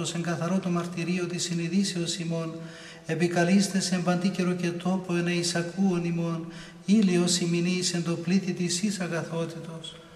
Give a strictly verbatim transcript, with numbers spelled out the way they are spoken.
δόξος εν καθαρό το μαρτυρίο της συνειδήσεως ημών, επικαλείστε εν παντή καιρό και τόπο εν εισακούων ημών, ήλιος ημινής εν το πλήθη της εις αγαθότητος.